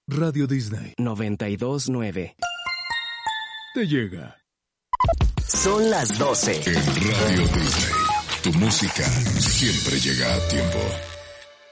Radio Disney 92.9. te llega. Son las 12. En Radio Disney, tu música siempre llega a tiempo.